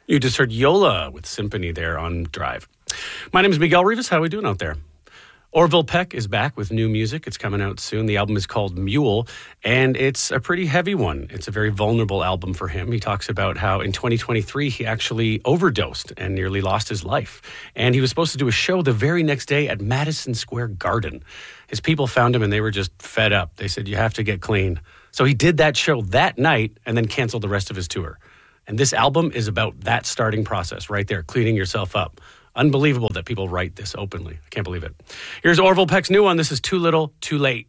You just heard Yola with Symphony there on Drive. My name is Miguel Rivas. How are we doing out there? Orville Peck is back with new music. It's coming out soon. The album is called Mule, and it's a pretty heavy one. It's a very vulnerable album for him. He talks about how in 2023 he actually overdosed and nearly lost his life. And he was supposed to do a show the very next day at Madison Square Garden. His people found him and they were just fed up. They said, "You have to get clean." So he did that show that night and then canceled the rest of his tour. And this album is about that starting process right there, cleaning yourself up. Unbelievable that people write this openly. I can't believe it. Here's Orville Peck's new one. This is Too Little, Too Late.